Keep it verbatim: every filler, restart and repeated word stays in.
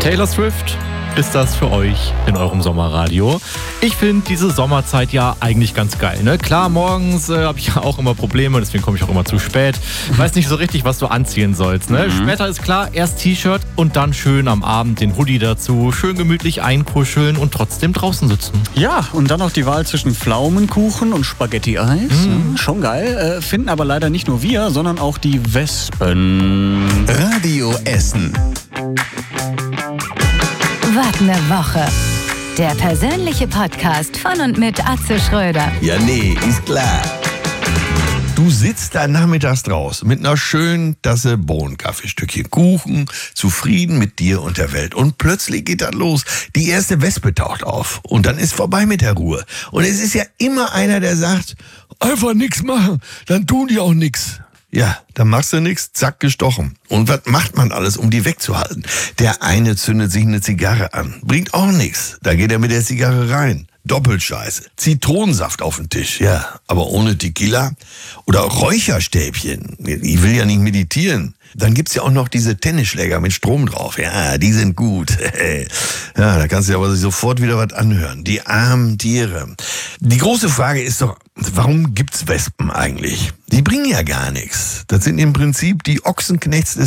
Taylor Swift ist das für euch in eurem Sommerradio. Ich finde diese Sommerzeit ja eigentlich ganz geil. Ne? Klar, morgens äh, habe ich ja auch immer Probleme, deswegen komme ich auch immer zu spät. Weiß nicht so richtig, was du anziehen sollst. Ne? Mhm. Später ist klar, erst T-Shirt und dann schön am Abend den Hoodie dazu. Schön gemütlich einkuscheln und trotzdem draußen sitzen. Ja, und dann noch die Wahl zwischen Pflaumenkuchen und Spaghetti-Eis. Mhm. Schon geil. Äh, finden aber leider nicht nur wir, sondern auch die Wespen. Radio Essen. Was ne Woche. Der persönliche Podcast von und mit Atze Schröder. Ja, nee, ist klar. Du sitzt da nachmittags draußen mit einer schönen Tasse Bohnenkaffee, Stückchen Kuchen, zufrieden mit dir und der Welt. Und plötzlich geht das los. Die erste Wespe taucht auf. Und dann ist vorbei mit der Ruhe. Und es ist ja immer einer, der sagt, einfach nichts machen, dann tun die auch nichts. Ja, dann machst du nichts, zack, gestochen. Und was macht man alles, um die wegzuhalten? Der eine zündet sich eine Zigarre an. Bringt auch nichts. Da geht er mit der Zigarre rein. Doppelscheiße. Zitronensaft auf den Tisch, ja. Aber ohne Tequila. Oder Räucherstäbchen. Ich will ja nicht meditieren. Dann gibt's ja auch noch diese Tennisschläger mit Strom drauf. Ja, die sind gut. Ja, da kannst du aber sofort wieder was anhören. Die armen Tiere. Die große Frage ist doch, warum gibt's Wespen eigentlich? Die bringen ja gar nichts. Das sind im Prinzip die Ochsenknechts des